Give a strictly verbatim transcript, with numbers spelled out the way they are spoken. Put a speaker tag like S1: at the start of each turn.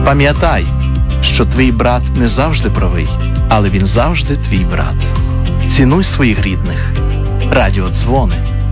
S1: Пам'ятай, що твій брат не завжди правий, але він завжди твій брат. Цінуй своїх рідних. Радіодзвони.